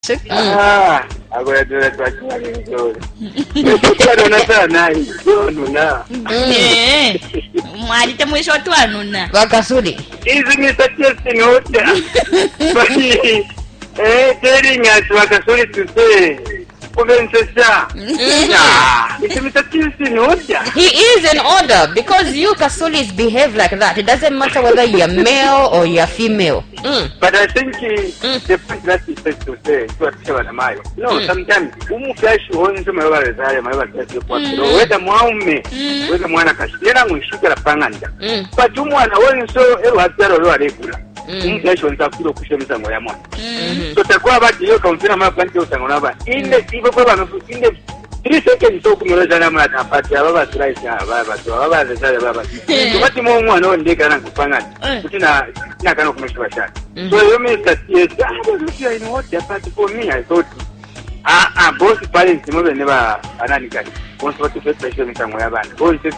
Agora tu vai te fazer. Quero na sana nuna. Mwali temwisho tu anuna. Wakasuli. Hizi ni statistics note. Basi telling us wakasuli to say Kubensa. He is in order because you Kasulis behave like that. It doesn't matter whether you're male or you're female. But I think the point that he said to say no, sometimes umufyashi wonse mabara zale mabara kwa weda mwaume weda mwana kashira mwishukira panganda but umwana wonso ewatsaro lo aregula umufyashi wonse akulo kushemisa ngo yamona so takwa bati yo kamfira mapante usangona ba inde ibo kwa bano inde 3 seconds so kumoloza na mwana apati ababa turaisi ababa zale baba kumati mo mwana ondeka na kupanganda kutina kana kumeshwa shaka so you may say yes I know what happened for me. I thought both parents never anani once what to face in somewhere ban both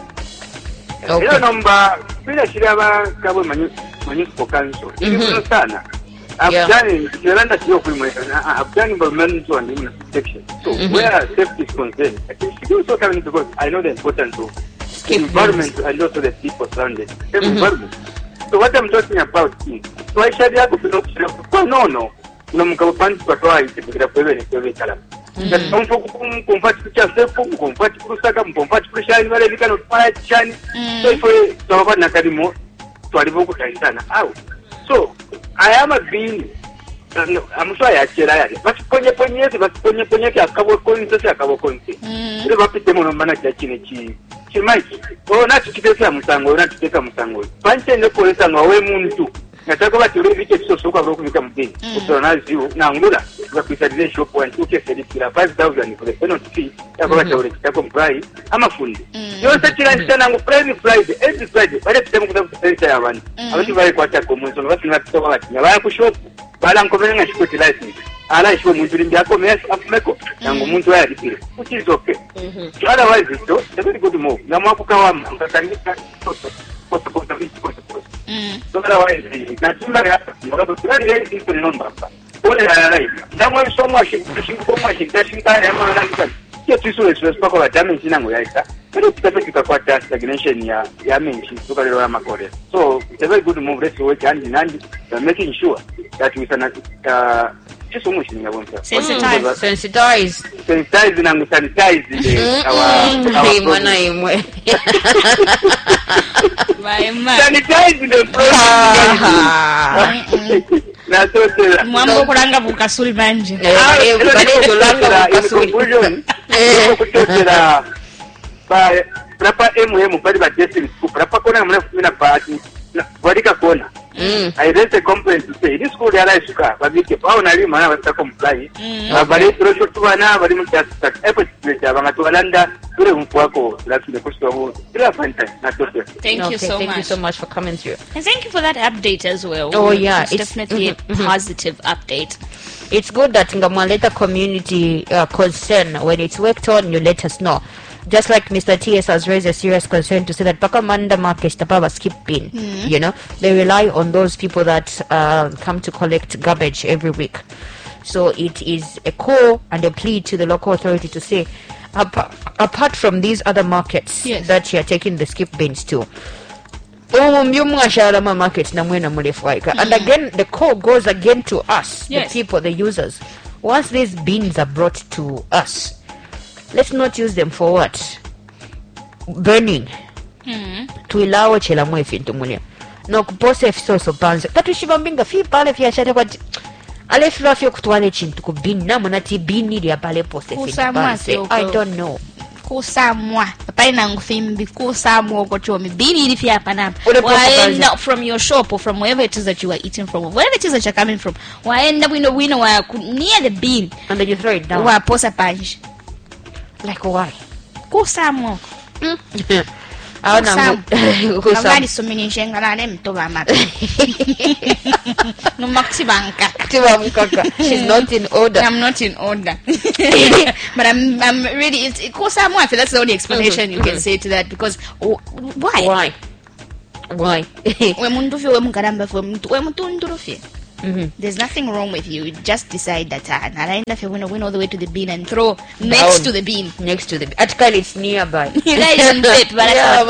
okay number bila shiraba kabo municipal council ni sana Afghani Yolanda sio kuimweka Afghani environment and human protection so where safety is concerned I think she do so coming because I know the importance of environment and also the people surrounded environment. So what I'm talking about is why should I go no mkabo panti kwa toa ikipira pewe ni pewe kala mfo kumfati kuchafe kumfati kusaka kumfati kushani wale vikano fire chani so ifo toba na kadimo twalivo kutaisana au so I am a being I'm sure I chera yale basi ponye akabo konse ile bapite mono mana kya chine chimaiki natuteka musango panche nekolesa ngawe muntu nataka bati ule vike kisoso kwa kufika mjini usona ziu na ngula bakwisadize shop one uke selekira 5000 for the penalty yakaba cha ule kitako mbrai ama fundi yose kila ngo Friday every Friday bale tutemu kutafuta ya abantu abati bale kwa chako mwanzo basi nataka bati baya ku shop bala nkomene ngashikoti license ala isho muntu limbi yako meko yango muntu yalipire which is okay otherwise it is very good move na mwakuka wa mtakandika so otherwise natumba ya ngapo tulali ile kitu nomba ole ala ndamwe somwa shikita ya mwana ndika kio tisu express pako la damage nango yaita pero tutafika kwa task stagnation ya menshi tukalero ya makore so it's a very good move let's work hand in hand making sure that we can just almost sensitize na sanitize our mwana imwe sanitize the na tote mwambo kulanga bukasuli banje balezo langa bukasuli kutotera ba rapa bali ba testing scoop rapa kona mrefu mina party walika kona I raised a complaint to say this school yala isuka babike pao na lima na wataka comply bali trosho tubana bali mutasta effort pleasure banga tualanda ule mfu wako lakini kushika huo ila fanta na tote. Thank you so much for coming through and thank you for that update as well. Oh yeah, it's definitely a positive update. It's good that Ngamwaleta community concern when it's worked on you let us know. Just like Mr. TS has raised a serious concern to say that Pakamanda market tapaba skip bin, you know, they rely on those people that come to collect garbage every week. So it is a call and a plea to the local authority to say, apart from these other markets that you are taking the skip bins to, and again the call goes again to us, the people, the users. Once these bins are brought to us, let's not use them for what? Burning. Tuilawo chela mwe fintu mulia. No kupose fisoso panze. Katu shibambinga fi pale fi ashate kwa ale filo fi kutwale chintu kubini na mwanati bini li apale pose fintu panze. I don't know. Kusamwa pale na ngufimbi kusamwa okochomi bini ili fi hapa na waenda from your shop or from wherever it is that you are eating from, wherever it is that you're coming from, waenda wino wa near the bin and then you throw it down wa posa panje. Like why? Kusamwa Nangani suminishenga na mtoba mapi Numakti banka She's not in order. I'm not in order. But I'm really because that's the only explanation you can say to that, because why? We mundu fi we mungaramba fi we muntu nduru fi there's nothing wrong with you. Just decide that if you want to win all the way to the bin and throw next to the bin. Next to the bin. Actually, it's nearby. You guys don't fit, but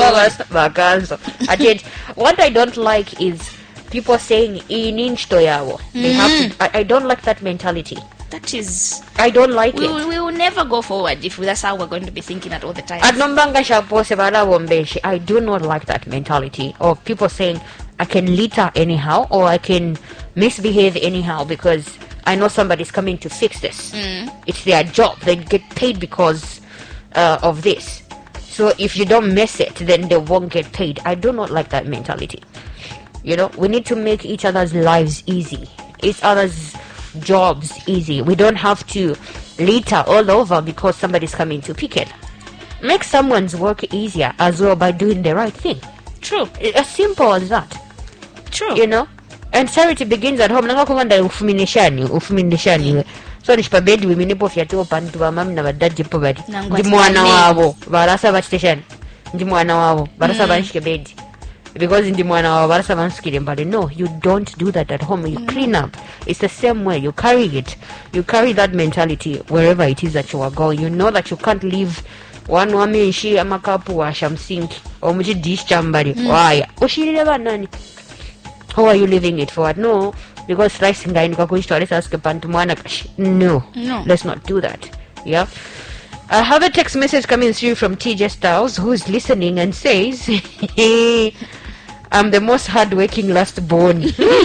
what I don't like is people saying in inch to yawo. They have to, I don't like that mentality. That is, I don't like it. We will never go forward if that's how we're going to be thinking at all the time. I do not like that mentality of people saying I can litter anyhow or I can misbehave anyhow because I know somebody's coming to fix this. It's their job. They get paid because of this. So if you don't mess it, then they won't get paid. I do not like that mentality. You know, we need to make each other's lives easy. Each other's jobs easy. We don't have to litter all over because somebody's coming to pick it. Make someone's work easier as well by doing the right thing. True. As simple as that. True. You know, and charity begins at home. So nishpabedi wiminipo fyatu pantu wa mami na badaji po badi ndimwana wabo barasa batishani ndimwana wabo barasa banshike bedi because ndimwana wabo barasa banshikire mbale. No, you don't do that at home. You clean up. It's the same way. You carry it. You carry that mentality wherever it is that you are going. You know that you can't leave one wamenshi amakapu wa shamsinki omuji dish chambari waya ushirire banani. How are you leaving it for? No, because rice and let's not do that. Yeah. I have a text message coming through from TJ Styles, who's listening and says, I'm the most hardworking last born.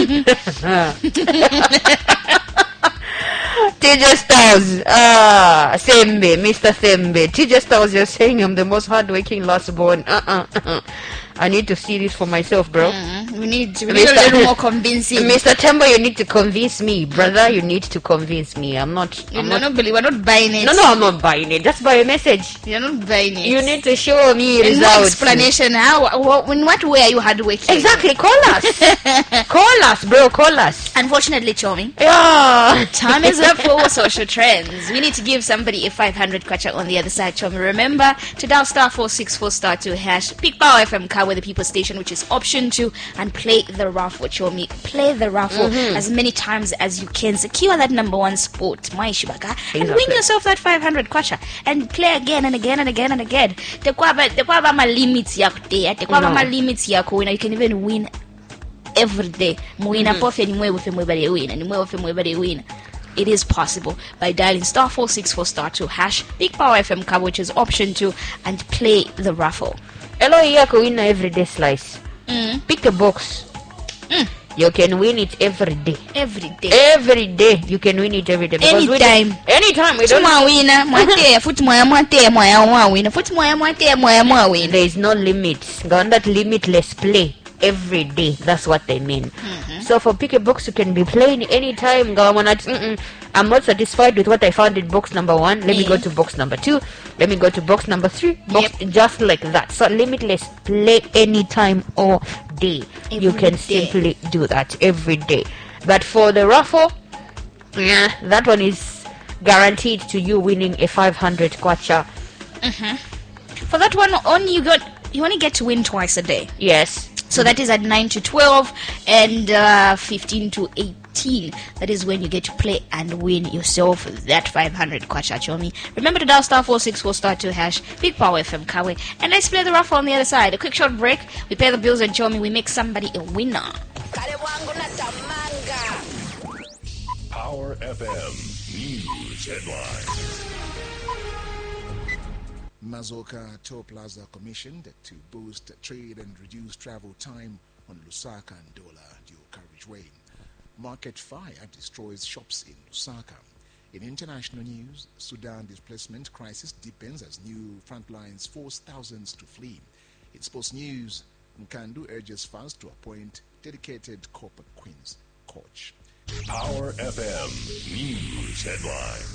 TJ Styles, Sembe, Mr. Sembe. TJ Styles, you're saying I'm the most hardworking last born. I need to see this for myself, bro. We need a little more convincing. Mr. Tembo, you need to convince me. Brother, you need to convince me. We're not buying it. No, I'm not buying it. Just buy a message. You're not buying it. You need to show me results. No explanation. In what way are you hardworking? Exactly. Call us. Call us, bro. Call us. Unfortunately, Chomi. Yeah. Time is up for social trends. We need to give somebody a 500 kwacha on the other side, Chomi. Remember to dial *464*2# pick Power FM car with the people station, which is option 2, and play the raffle, Chomi. Play the raffle as many times as you can. Secure that number 1 spot, Maishibaka, and win yourself that 500 kwacha. And play again and again and again and again. Tekwaba ma limits yako there. Tekwaba ma limits yako. You can even win every day. Muina pofe ni mwe ufe mwebale win. Ni mwe ufe mwebale win. It is possible by dialing *464*2# Big Power FM car, which is option 2, and play the raffle. Hello, yako win everyday slice. Pick a box. You can win it every day. Every day you can win it every day. Anytime. We don't there is no limit. Go on that limitless play every day. That's what they mean. So for pick a box, you can be playing anytime. I'm not satisfied with what I found in box number 1. Let me go to box number 2. Let me go to box number 3. Just like that. So limitless play anytime all day. You can simply do that every day. But for the raffle, that one is guaranteed to you winning a 500 kwacha. For that one, you only get to win twice a day. Yes. So that is at 9 to 12 and 15 to 18. That is when you get to play and win yourself that 500 kwacha, Chomi. Remember to dial *464*2# Big Power FM Kawe. And let's play the raffle on the other side. A quick short break. We pay the bills and Chomi. We make somebody a winner. Power FM News Headlines. Mazoka Toll Plaza commissioned to boost trade and reduce travel time on Lusaka and Dola dual carriageway. Market fire destroys shops in Lusaka. In international news, Sudan displacement crisis deepens as new front lines force thousands to flee. In sports news, Nkandu urges fans to appoint dedicated corporate queens coach. Power FM News Headlines.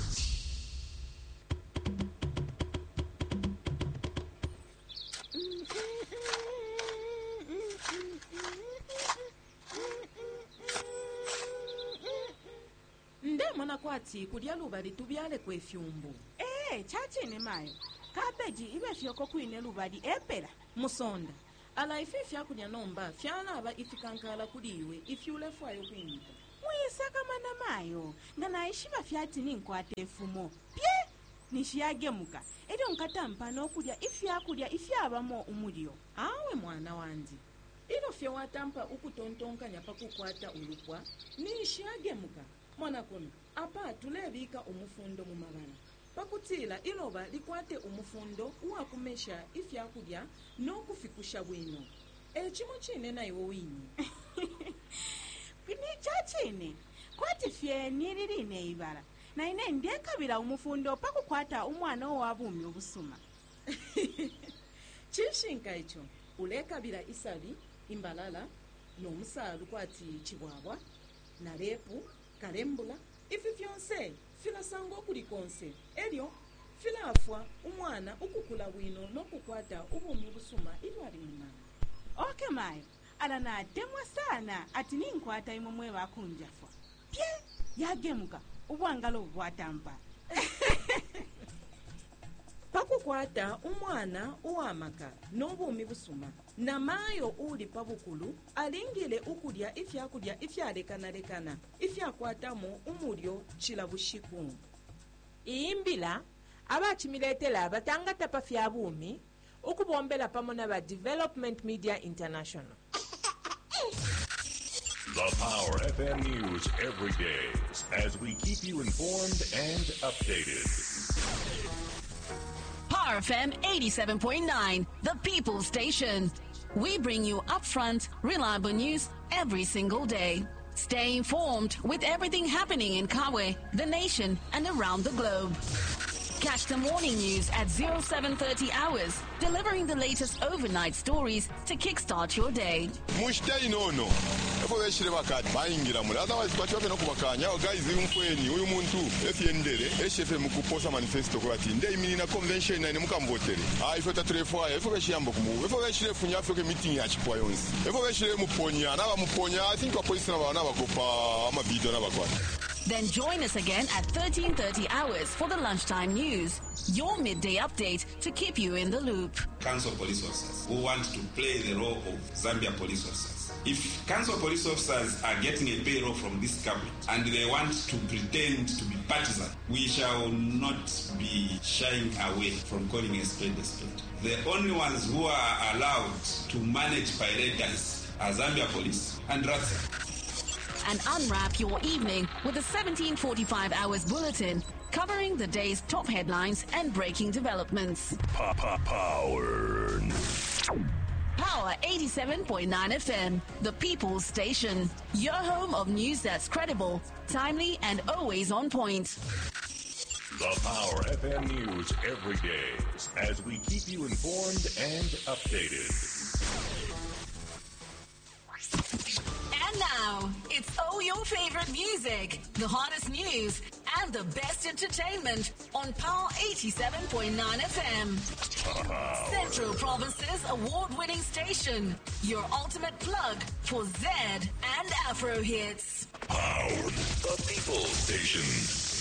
Mwana kwati kudya lubali tubyale kwefyumbu. Chachini mayo. Kabeji ibe fyoko kwine lubali epela musonda. Ala ififya kunya nomba fyana aba ifikankala kudiwe ifyule fwayo kwinita. banamayo nga naishiba fyati ninkwata efumo pye nishiyagemuka eri onkatampa n'okulya ifyakulya ifyabamo umulyo. Awe mwana wandi ilo fye watampa ukutontonkanya pakukwata ulupwa nishiyagemuka mwana kono apa tulebika umufundo mu mabala pakutila iloba likwate umufundo uwakumesha ifyakulya n'okufikusha bwino ekimo chine naiwo winyi. Kwini chachine kwati fye nililine ibala na ine ndekabira umufundo pakukwata umwana owabumi obusuma. Chishinka icho ulekabira isabi imbalala n'omusalu kwati chibwabwa na lepu kalembula ifi fyonse filasango kulikonse elyo filafwa umwana ukukula bwino n'okukwata ubumi obusuma ilwali mumana. Okay mayo ala natemwa sana ati ninkwata imwe bakunjafwa pye yagemuka ubwangalo bwatampa. Pakukwata umwana uwamaka n'obumi busuma na mayo uli pabukulu alingile ukulya ifyakulya ifyalekanalekana ifyakwatamo umulyo chilabushiku. iyimbila abachimiletela abatangata pa fyabumi ukubombela pamona ba Development Media International. The Power FM News every day as we keep you informed and updated. Power FM 87.9, the People's Station. We bring you upfront, reliable news every single day. Stay informed with everything happening in Kawe, the nation, and around the globe. Catch the morning news at 0730 hours, delivering the latest overnight stories to kickstart your day. Mushtai nono. Efo beshire bakati bayingira muri otherwise kwati bapena kubakanya guys umkweni uyu muntu efyendere eshefe mukuposa manifesto kwati ndey minina convention na mukambotere ifo tatrefo efo beshiyamba kumu efo beshire funya afike meeting ya chipwa yonse efo beshire muponya na bamuponya I think police na bana bakopa ama video na bakwati. Then join us again at 13:30 hours for the lunchtime news, your midday update to keep you in the loop. Council police officers who want to play the role of Zambia police officers. If council police officers are getting a payroll from this government and they want to pretend to be partisan, we shall not be shying away from calling a spade a spade. The only ones who are allowed to manage pirate guys are Zambia police and RATSA. And unwrap your evening with a 1745 hours bulletin covering the day's top headlines and breaking developments. Power. Power 87.9 FM, the People's Station. Your home of news that's credible, timely, and always on point. The Power FM News every day as we keep you informed and updated. And now, it's all your favorite music, the hottest news, and the best entertainment on Power 87.9 FM. Central Province's award-winning station, your ultimate plug for Z and Afro hits. Power, the People's Station.